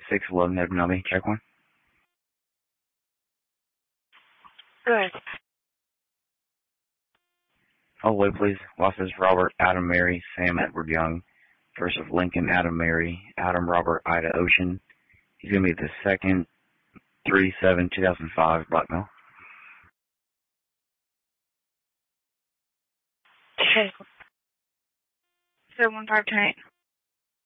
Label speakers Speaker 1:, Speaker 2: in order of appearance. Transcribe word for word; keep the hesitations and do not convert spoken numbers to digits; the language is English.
Speaker 1: six eleven Edwin Albee, check one.
Speaker 2: Good.
Speaker 1: Hold away, please. Losses Robert, Adam, Mary, Sam, Edward Young. First of Lincoln, Adam, Mary, Adam, Robert, Ida, Ocean. He's going to be the second, three seven two thousand five, Blackmail.
Speaker 2: Okay. seven one five ten eight.